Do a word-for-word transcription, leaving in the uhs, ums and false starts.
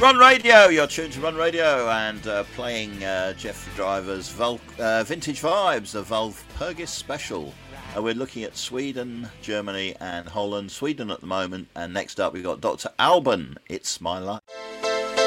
Run Radio, you're tuned to Run Radio, and uh, playing uh, Geoffrey Driver's Vol- uh, Vintage Vibes, the Walpurgis Special. Uh, we're looking at Sweden, Germany and Holland. Sweden at the moment, and next up we've got Doctor Alban, It's My Life.